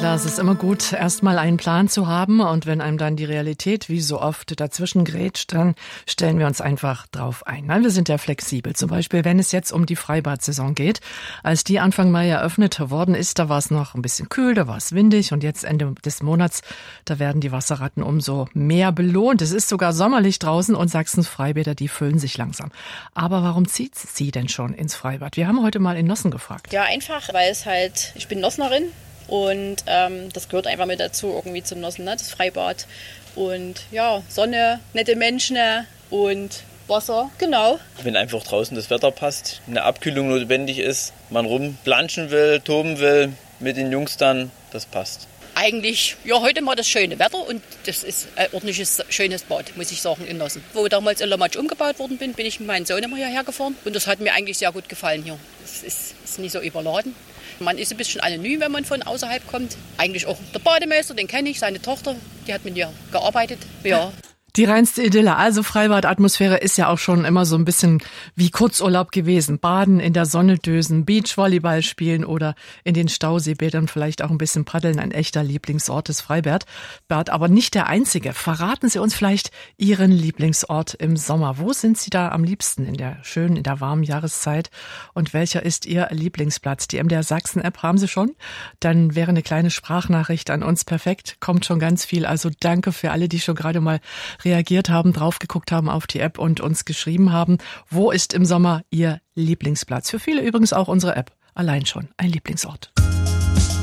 Klar, es ist immer gut, erstmal einen Plan zu haben, und wenn einem dann die Realität wie so oft dazwischen grätscht, dann stellen wir uns einfach drauf ein. Nein, wir sind ja flexibel. Zum Beispiel, wenn es jetzt um die Freibad-Saison geht. Als die Anfang Mai eröffnet worden ist, da war es noch ein bisschen kühl, da war es windig, und jetzt Ende des Monats, da werden die Wasserratten umso mehr belohnt. Es ist sogar sommerlich draußen, und Sachsens Freibäder, die füllen sich langsam. Aber warum zieht sie denn schon ins Freibad? Wir haben heute mal in Nossen gefragt. Ja, einfach, weil es halt, ich bin Nossnerin. Und das gehört einfach mit dazu, irgendwie zum Nossen, ne? Das Freibad. Und ja, Sonne, nette Menschen und Wasser, genau. Wenn einfach draußen das Wetter passt, eine Abkühlung notwendig ist, man rumplanschen will, toben will, mit den Jungs dann, das passt. Eigentlich, ja, heute mal das schöne Wetter, und das ist ein ordentliches, schönes Bad, muss ich sagen, in Nossen. Wo damals in Lomatsch umgebaut worden bin ich mit meinem Sohn immer hierher gefahren, und das hat mir eigentlich sehr gut gefallen hier. Es ist nicht so überladen. Man ist ein bisschen anonym, wenn man von außerhalb kommt. Eigentlich auch der Bademeister, den kenne ich, seine Tochter, die hat mit mir gearbeitet. Ja. Die reinste Idylle. Also Freibad-Atmosphäre ist ja auch schon immer so ein bisschen wie Kurzurlaub gewesen. Baden, in der Sonne dösen, Beachvolleyball spielen oder in den Stauseebädern vielleicht auch ein bisschen paddeln. Ein echter Lieblingsort des Freibad. Aber nicht der einzige. Verraten Sie uns vielleicht Ihren Lieblingsort im Sommer. Wo sind Sie da am liebsten in der schönen, in der warmen Jahreszeit? Und welcher ist Ihr Lieblingsplatz? Die MDR Sachsen-App haben Sie schon? Dann wäre eine kleine Sprachnachricht an uns perfekt. Kommt schon ganz viel. Also danke für alle, die schon gerade mal reagiert haben, draufgeguckt haben auf die App und uns geschrieben haben. Wo ist im Sommer Ihr Lieblingsplatz? Für viele übrigens auch unsere App. Allein schon ein Lieblingsort.